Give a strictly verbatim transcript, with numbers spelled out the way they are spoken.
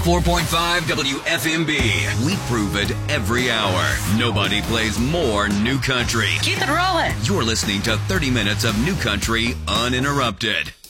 four point five W F M B. We prove it every hour. Nobody plays more new country. Keep it rolling. You're listening to thirty minutes of new country uninterrupted.